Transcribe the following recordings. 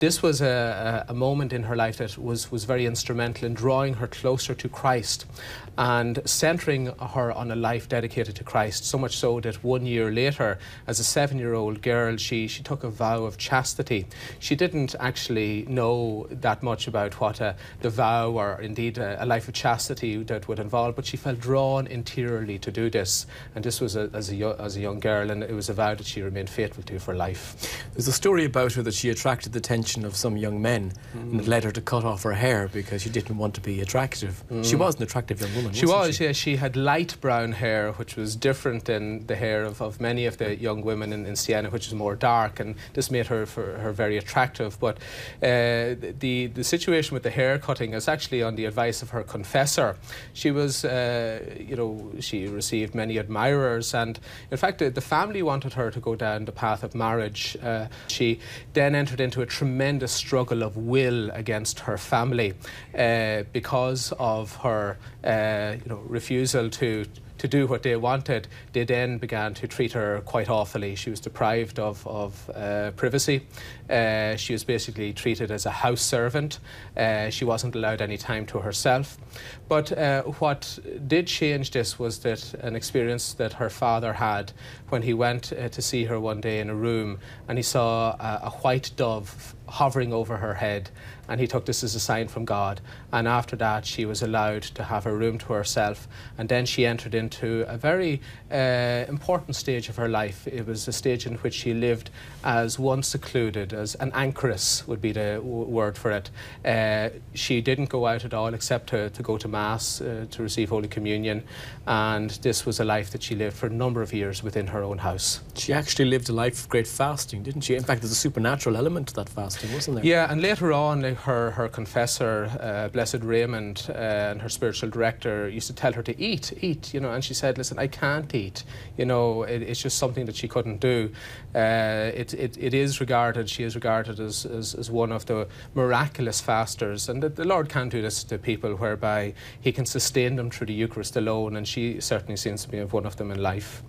This was a moment in her life that was very instrumental in drawing her closer to Christ and centering her on a life dedicated to Christ, so much so that 1 year later, as a 7-year-old girl, she took a vow of chastity. She didn't actually know that much about what the vow or indeed a life of chastity that would involve, but she felt drawn interiorly to do this, and this was as a young girl, and it was a vow that she remained faithful to for life. There's a story about her that she attracted the attention of some young men and it led her to cut off her hair because she didn't want to be attractive. She was an attractive young woman. She was, yeah. She had light brown hair, which was different than the hair of many of the young women in Siena, which is more dark, and this made her very attractive. But the situation with the hair cutting is actually on the advice of her confessor. She was, she received many admirers, and in fact the family wanted her to go down the path of marriage. She then entered into a tremendous struggle of will against her family because of her refusal to do what they wanted. They then began to treat her quite awfully. She was deprived of privacy. She was basically treated as a house servant. She wasn't allowed any time to herself. But what did change this was that an experience that her father had when he went to see her one day in a room, and he saw a white dove hovering over her head, and he took this as a sign from God. And after that, she was allowed to have her room to herself, and then she entered into a very important stage of her life. It was a stage in which she lived as one secluded, as an anchoress would be the word for it. She didn't go out at all except to go to Mass, to receive Holy Communion, and this was a life that she lived for a number of years within her own house. She actually lived a life of great fasting, didn't she? In fact, there's a supernatural element to that fasting, wasn't there? Yeah, and later on, her confessor, Blessed Raymond, and her spiritual director used to tell her to eat, and she said, listen, I can't eat. It's just something that she couldn't do. She is regarded as one of the miraculous fasters, and the Lord can do this to people whereby he can sustain them through the Eucharist alone, and she certainly seems to be one of them in life.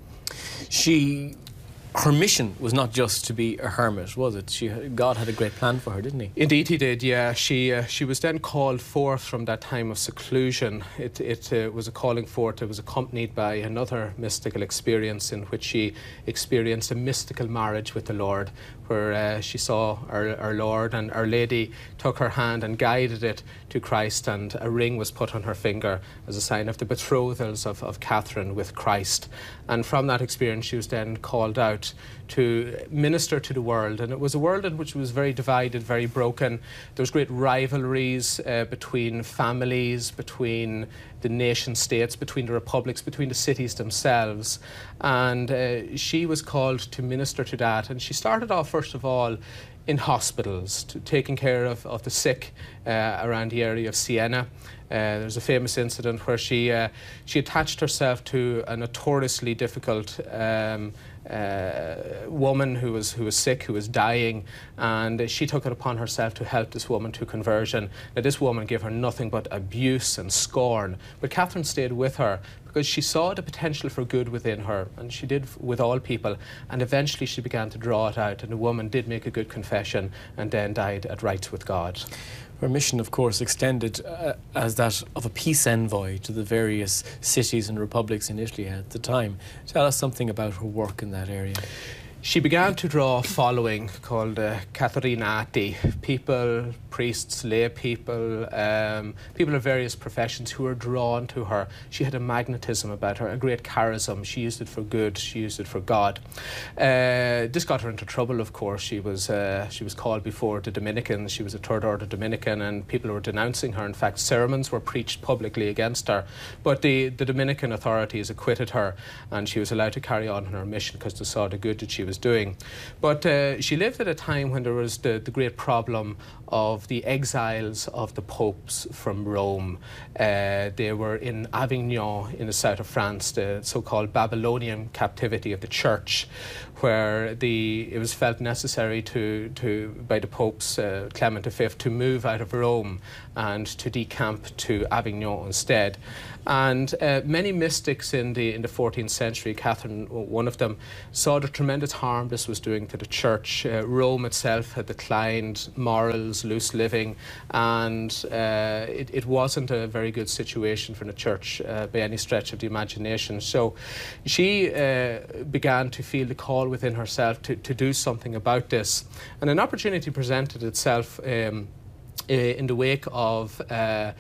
Her mission was not just to be a hermit, was it? God had a great plan for her, didn't he? Indeed he did, yeah. She was then called forth from that time of seclusion. It was a calling forth. It was accompanied by another mystical experience in which she experienced a mystical marriage with the Lord, where she saw our Lord, and Our Lady took her hand and guided it to Christ, and a ring was put on her finger as a sign of the betrothals of Catherine with Christ. And from that experience she was then called out to minister to the world, and it was a world in which was very divided, very broken. There was great rivalries between families, between the nation states, between the republics, between the cities themselves, and she was called to minister to that. And she started off first of all in hospitals, taking care of the sick around the area of Siena. There's a famous incident where she attached herself to a notoriously difficult woman who was sick, who was dying, and she took it upon herself to help this woman to conversion. Now, this woman gave her nothing but abuse and scorn, but Catherine stayed with her because she saw the potential for good within her, and she did with all people, and eventually she began to draw it out, and the woman did make a good confession and then died at rights with God. Her mission, of course, extended as that of a peace envoy to the various cities and republics in Italy at the time. Tell us something about her work in that area. She began to draw a following called Catherinati, people, priests, lay people, people of various professions who were drawn to her. She had a magnetism about her, a great charism. She used it for good, she used it for God. This got her into trouble, of course. She was called before the Dominicans. She was a third order Dominican, and people were denouncing her. In fact, sermons were preached publicly against her. But the Dominican authorities acquitted her, and she was allowed to carry on her mission because they saw the good that she was doing. But she lived at a time when there was the great problem of the exiles of the popes from Rome. They were in Avignon in the south of France, the so-called Babylonian captivity of the church, where it was felt necessary by the popes, Clement V, to move out of Rome and to decamp to Avignon instead. And many mystics in the 14th century, Catherine, one of them, saw the tremendous harm this was doing to the church. Rome itself had declined, morals, loose living, and it wasn't a very good situation for the church by any stretch of the imagination. So she began to feel the call within herself to do something about this. And an opportunity presented itself in the wake of the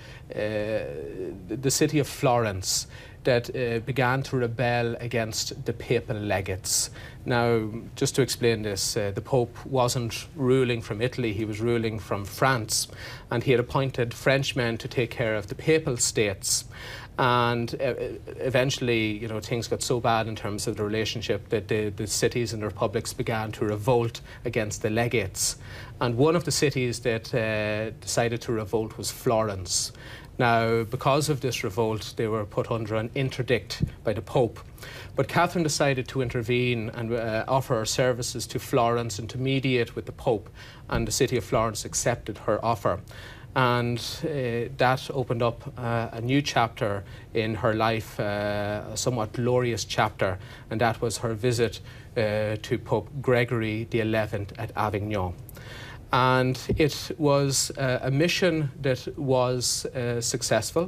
city of Florence, that began to rebel against the papal legates. Now, just to explain this, the Pope wasn't ruling from Italy, he was ruling from France, and he had appointed Frenchmen to take care of the papal states. And eventually, you know, things got so bad in terms of the relationship that the cities and the republics began to revolt against the legates. And one of the cities that decided to revolt was Florence. Now, because of this revolt, they were put under an interdict by the Pope. But Catherine decided to intervene and offer her services to Florence and to mediate with the Pope, and the city of Florence accepted her offer. And that opened up a new chapter in her life, a somewhat glorious chapter, and that was her visit to Pope Gregory XI at Avignon. And it was a mission that was successful.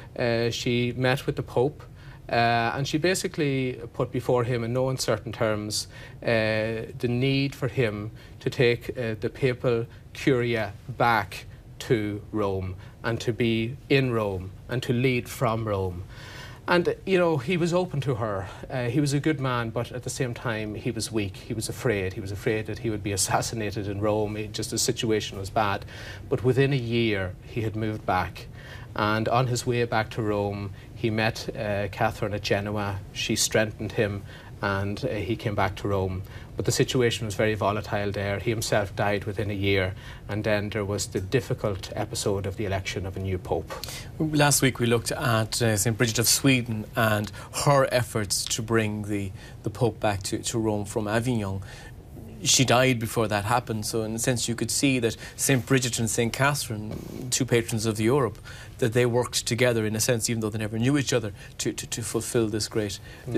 She met with the Pope, and she basically put before him, in no uncertain terms, the need for him to take the papal curia back to Rome, and to be in Rome, and to lead from Rome. And, you know, he was open to her. He was a good man, but at the same time, he was weak. He was afraid. He was afraid that he would be assassinated in Rome. Just the situation was bad. But within a year, he had moved back. And on his way back to Rome, he met Catherine at Genoa. She strengthened him, and he came back to Rome. But the situation was very volatile there. He himself died within a year, and then there was the difficult episode of the election of a new pope. Last week we looked at St. Bridget of Sweden and her efforts to bring the Pope back to Rome from Avignon. She died before that happened, so in a sense you could see that St. Bridget and St. Catherine, two patrons of Europe, that they worked together in a sense, even though they never knew each other, to fulfil this great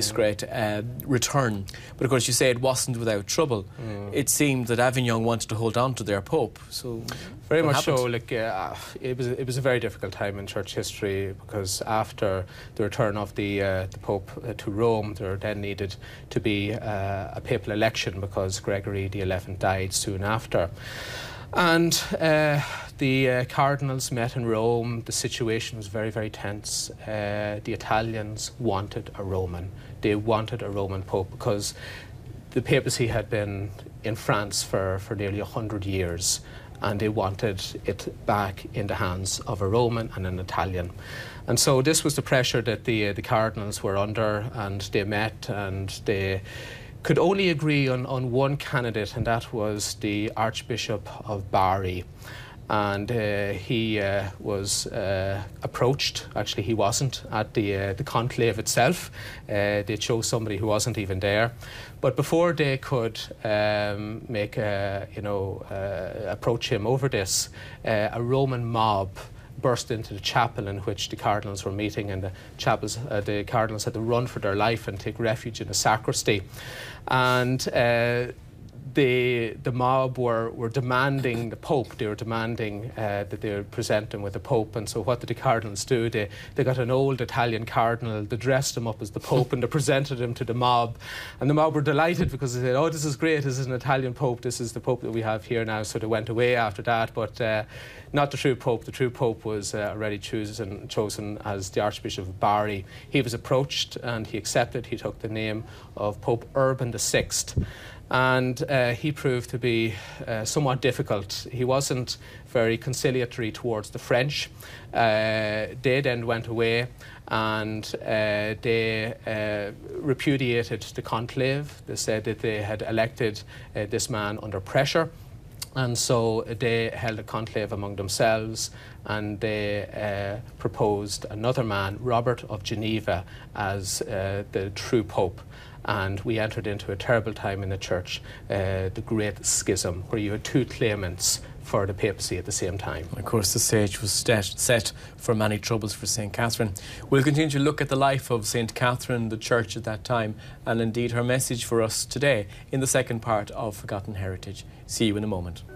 return. But of course, you say it wasn't without trouble. It seemed that Avignon wanted to hold on to their Pope. So very much so. Like it was a very difficult time in church history, because after the return of the Pope to Rome, there then needed to be a papal election, because Gregory XI died soon after. And the cardinals met in Rome. The situation was very, very tense. The Italians wanted a Roman. They wanted a Roman Pope, because the papacy had been in France for nearly 100 years, and they wanted it back in the hands of a Roman and an Italian. And so this was the pressure that the cardinals were under, and they met, and they could only agree on one candidate, and that was the Archbishop of Bari. And he was approached. Actually, he wasn't at the conclave itself. They chose somebody who wasn't even there. But before they could approach him over this, a Roman mob burst into the chapel in which the cardinals were meeting, and the cardinals had to run for their life and take refuge in a sacristy. And the mob were demanding the Pope. They were demanding that they would present him with the Pope. And so what did the cardinals do? They got an old Italian cardinal, they dressed him up as the Pope, and they presented him to the mob. And the mob were delighted, because they said, "Oh, this is great, this is an Italian Pope, this is the Pope that we have here now." So they went away after that, but not the true Pope. The true Pope was already chosen as the Archbishop of Bari. He was approached and he accepted. He took the name of Pope Urban VI. And he proved to be somewhat difficult. He wasn't very conciliatory towards the French. They then went away, and they repudiated the conclave. They said that they had elected this man under pressure. And so they held a conclave among themselves, and they proposed another man, Robert of Geneva, as the true Pope. And we entered into a terrible time in the church, the Great Schism, where you had two claimants for the papacy at the same time. Of course, the stage was set for many troubles for St. Catherine. We'll continue to look at the life of St. Catherine, the church at that time, and indeed her message for us today in the second part of Forgotten Heritage. See you in a moment.